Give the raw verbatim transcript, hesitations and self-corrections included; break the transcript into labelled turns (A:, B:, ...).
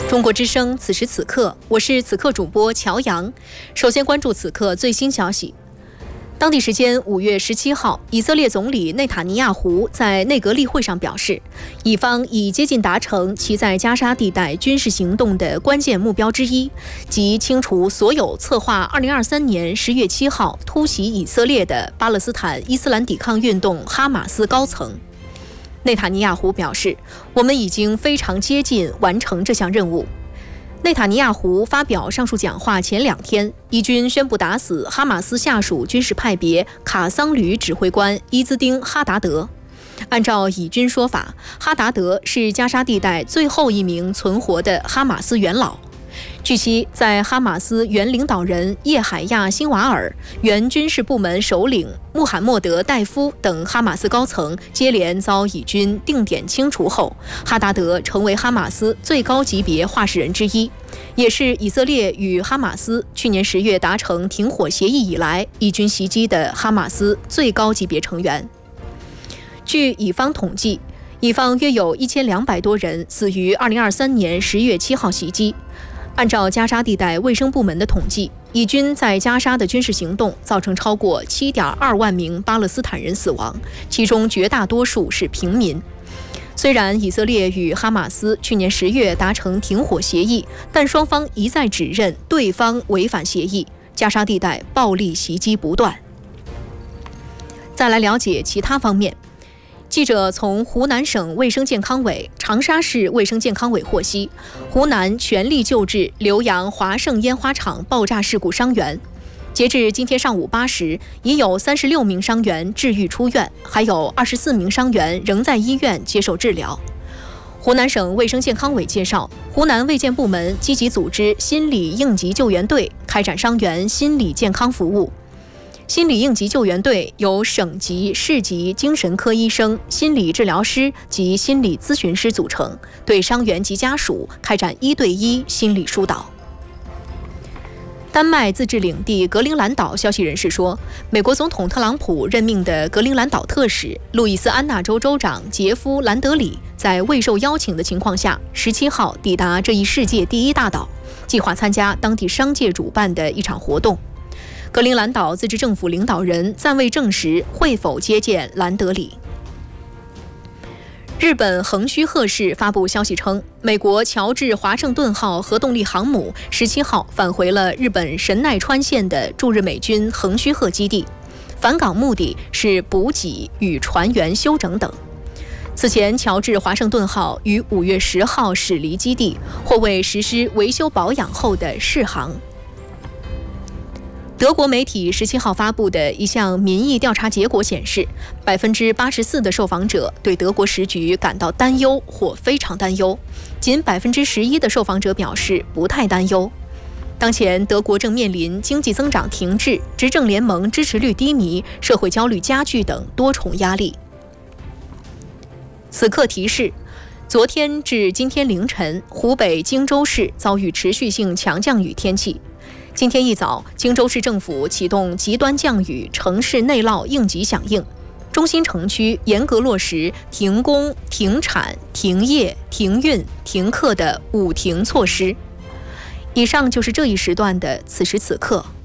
A: 中国之声，此时此刻，我是此刻主播乔阳。首先关注此刻最新消息。当地时间五月十七号，以色列总理内塔尼亚胡在内阁例会上表示，以方已接近达成其在加沙地带军事行动的关键目标之一，即清除所有策划二零二三年十月七号突袭以色列的巴勒斯坦伊斯兰抵抗运动哈马斯高层。内塔尼亚胡表示，我们已经非常接近完成这项任务。内塔尼亚胡发表上述讲话前两天，以军宣布打死哈马斯下属军事派别卡桑旅指挥官伊兹丁·哈达德。按照以军说法，哈达德是加沙地带最后一名存活的哈马斯元老。据悉，在哈马斯原领导人叶海亚·辛瓦尔、原军事部门首领穆罕默德·戴夫等哈马斯高层接连遭以军定点清除后，哈达德成为哈马斯最高级别话事人之一，也是以色列与哈马斯去年十月达成停火协议以来以军袭击的哈马斯最高级别成员。据以方统计，以方约有一千两百多人死于二零二三年十月七号袭击。按照加沙地带卫生部门的统计，以军在加沙的军事行动造成超过 七点二万名巴勒斯坦人死亡，其中绝大多数是平民。虽然以色列与哈马斯去年十月达成停火协议，但双方一再指认对方违反协议，加沙地带暴力袭击不断。再来了解其他方面。记者从湖南省卫生健康委、长沙市卫生健康委获悉，湖南全力救治浏阳华盛烟花厂爆炸事故伤员。截至今天上午八时，已有三十六名伤员治愈出院，还有二十四名伤员仍在医院接受治疗。湖南省卫生健康委介绍，湖南卫健部门积极组织心理应急救援队，开展伤员心理健康服务。心理应急救援队由省级、市级精神科医生、心理治疗师及心理咨询师组成，对伤员及家属开展一对一心理疏导。丹麦自治领地格陵兰岛消息人士说，美国总统特朗普任命的格陵兰岛特使、路易斯安那州州长杰夫·兰德里在未受邀请的情况下，十七号抵达这一世界第一大岛，计划参加当地商界主办的一场活动。格陵兰岛自治政府领导人暂未证实会否接见兰德里。日本横须贺市发布消息称，美国乔治华盛顿号核动力航母十七号返回了日本神奈川县的驻日美军横须贺基地，返港目的是补给与船员休整等。此前，乔治华盛顿号于五月十号驶离基地，或为实施维修保养后的试航。德国媒体十七号发布的一项民意调查结果显示，百分之八十四的受访者对德国时局感到担忧或非常担忧，仅百分之十一的受访者表示不太担忧。当前，德国正面临经济增长停滞、执政联盟支持率低迷、社会焦虑加剧等多重压力。此刻提示：昨天至今天凌晨，湖北荆州市遭遇持续性强降雨天气。今天一早，荆州市政府启动极端降雨城市内涝应急响应，中心城区严格落实停工、停产、停业、停运、停课的五停措施。以上就是这一时段的此时此刻。